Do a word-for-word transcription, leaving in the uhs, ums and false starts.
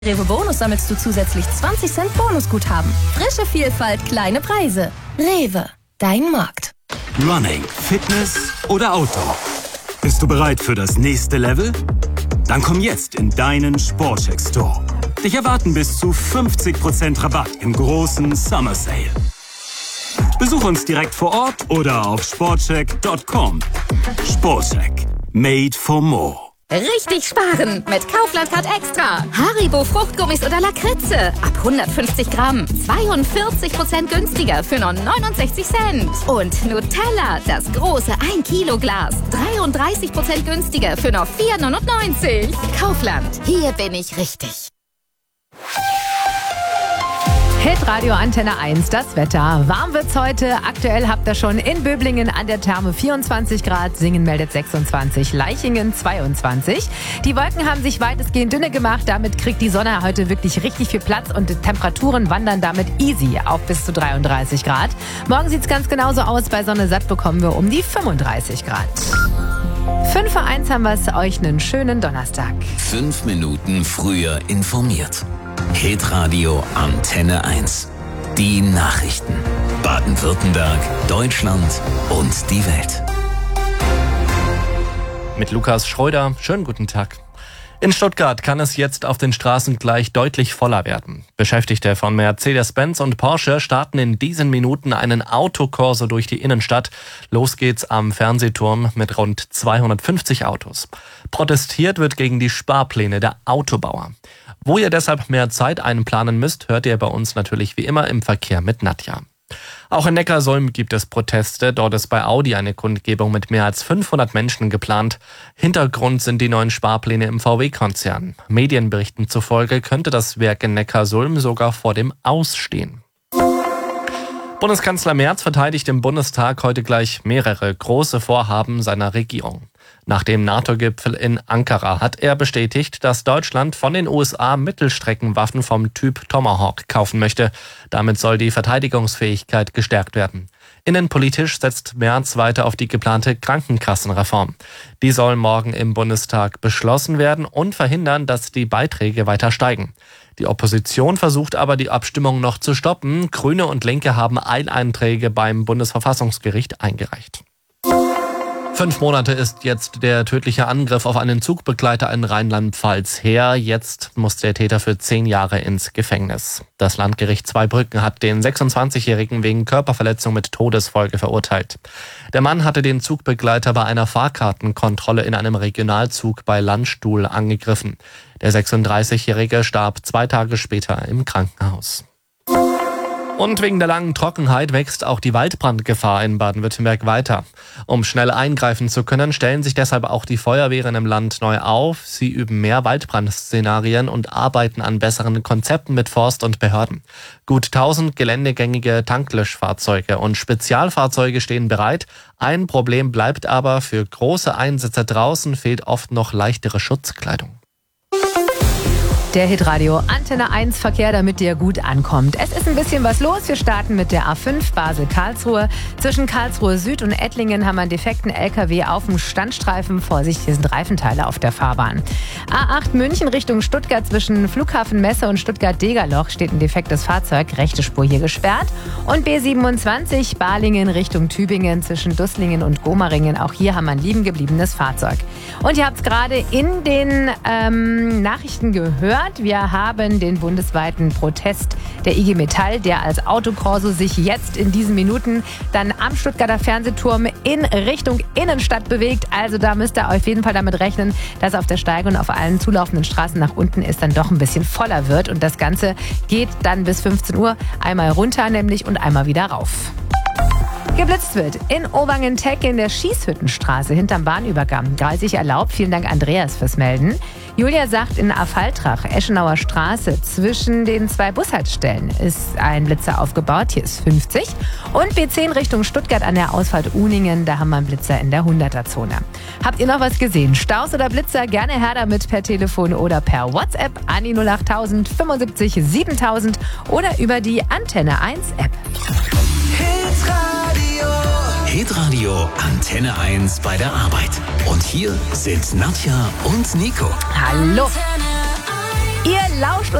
Rewe Bonus sammelst du zusätzlich zwanzig Cent Bonusguthaben. Frische Vielfalt, kleine Preise. Rewe, dein Markt. Running, Fitness oder Outdoor? Bist du bereit für das nächste Level? Dann komm jetzt in deinen Sportcheck Store. Dich erwarten bis zu fünfzig Prozent Rabatt im großen Summer Sale. Besuch uns direkt vor Ort oder auf sportcheck Punkt com. Sportcheck. Made for more. Richtig sparen mit Kaufland Card Extra. Haribo Fruchtgummis oder Lakritze. Ab hundertfünfzig Gramm. zweiundvierzig Prozent günstiger für nur neunundsechzig Cent. Und Nutella, das große ein Kilo Glas. dreiunddreißig Prozent günstiger für nur vier neunundneunzig. Kaufland, hier bin ich richtig. Hitradio Antenne eins, das Wetter. Warm wird's heute. Aktuell habt ihr schon in Böblingen an der Therme vierundzwanzig Grad, Singen meldet sechsundzwanzig, Leichingen zweiundzwanzig. Die Wolken haben sich weitestgehend dünne gemacht. Damit kriegt die Sonne heute wirklich richtig viel Platz und die Temperaturen wandern damit easy auf bis zu dreiunddreißig Grad. Morgen sieht's ganz genauso aus. Bei Sonne satt bekommen wir um die fünfunddreißig Grad. fünf vor eins haben wir es euch einen schönen Donnerstag. Fünf Minuten früher informiert. Hitradio Antenne eins. Die Nachrichten. Baden-Württemberg, Deutschland und die Welt. Mit Lukas Schröder. Schönen guten Tag. In Stuttgart kann es jetzt auf den Straßen gleich deutlich voller werden. Beschäftigte von Mercedes-Benz und Porsche starten in diesen Minuten einen Autokorso durch die Innenstadt. Los geht's am Fernsehturm mit rund zweihundertfünfzig Autos. Protestiert wird gegen die Sparpläne der Autobauer. Wo ihr deshalb mehr Zeit einplanen müsst, hört ihr bei uns natürlich wie immer im Verkehr mit Nadja. Auch in Neckarsulm gibt es Proteste. Dort ist bei Audi eine Kundgebung mit mehr als fünfhundert Menschen geplant. Hintergrund sind die neuen Sparpläne im V W-Konzern. Medienberichten zufolge könnte das Werk in Neckarsulm sogar vor dem Aus stehen. Bundeskanzler Merz verteidigt im Bundestag heute gleich mehrere große Vorhaben seiner Regierung. Nach dem NATO-Gipfel in Ankara hat er bestätigt, dass Deutschland von den U S A Mittelstreckenwaffen vom Typ Tomahawk kaufen möchte. Damit soll die Verteidigungsfähigkeit gestärkt werden. Innenpolitisch setzt Merz weiter auf die geplante Krankenkassenreform. Die soll morgen im Bundestag beschlossen werden und verhindern, dass die Beiträge weiter steigen. Die Opposition versucht aber, die Abstimmung noch zu stoppen. Grüne und Linke haben Eileinträge beim Bundesverfassungsgericht eingereicht. Fünf Monate ist jetzt der tödliche Angriff auf einen Zugbegleiter in Rheinland-Pfalz her. Jetzt muss der Täter für zehn Jahre ins Gefängnis. Das Landgericht Zweibrücken hat den sechsundzwanzigjährigen wegen Körperverletzung mit Todesfolge verurteilt. Der Mann hatte den Zugbegleiter bei einer Fahrkartenkontrolle in einem Regionalzug bei Landstuhl angegriffen. Der sechsunddreißigjährige starb zwei Tage später im Krankenhaus. Und wegen der langen Trockenheit wächst auch die Waldbrandgefahr in Baden-Württemberg weiter. Um schnell eingreifen zu können, stellen sich deshalb auch die Feuerwehren im Land neu auf. Sie üben mehr Waldbrandszenarien und arbeiten an besseren Konzepten mit Forst und Behörden. Gut tausend geländegängige Tanklöschfahrzeuge und Spezialfahrzeuge stehen bereit. Ein Problem bleibt aber, für große Einsätze draußen fehlt oft noch leichtere Schutzkleidung. Der Hitradio Antenne eins Verkehr, damit ihr gut ankommt. Es ist ein bisschen was los. Wir starten mit der A fünf Basel-Karlsruhe. Zwischen Karlsruhe Süd und Ettlingen haben wir einen defekten L K W auf dem Standstreifen. Vorsicht, hier sind Reifenteile auf der Fahrbahn. A acht München Richtung Stuttgart. Zwischen Flughafen Messe und Stuttgart-Degerloch steht ein defektes Fahrzeug. Rechte Spur hier gesperrt. Und B siebenundzwanzig Balingen Richtung Tübingen. Zwischen Dusslingen und Gomaringen. Auch hier haben wir ein liegen gebliebenes Fahrzeug. Und ihr habt es gerade in den ähm, Nachrichten gehört. Wir haben den bundesweiten Protest der I G Metall, der als Autokorso sich jetzt in diesen Minuten dann am Stuttgarter Fernsehturm in Richtung Innenstadt bewegt. Also da müsst ihr auf jeden Fall damit rechnen, dass auf der Steige und auf allen zulaufenden Straßen nach unten es dann doch ein bisschen voller wird. Und das Ganze geht dann bis fünfzehn Uhr einmal runter nämlich und einmal wieder rauf. Geblitzt wird in Owangen-Teck in der Schießhüttenstraße hinterm Bahnübergang. dreißig erlaubt. Vielen Dank, Andreas, fürs Melden. Julia sagt, in Affaltrach, Eschenauer Straße, zwischen den zwei Bushaltestellen ist ein Blitzer aufgebaut. Hier ist fünfzig. Und B zehn Richtung Stuttgart an der Ausfahrt Uningen, da haben wir einen Blitzer in der hunderter-Zone. Habt ihr noch was gesehen? Staus oder Blitzer? Gerne her damit per Telefon oder per WhatsApp an die null acht null null fünfundsiebzig siebentausend oder über die Antenne eins App. Hitradio Antenne eins bei der Arbeit. Und hier sind Nadja und Nico. Hallo. Ihr lauscht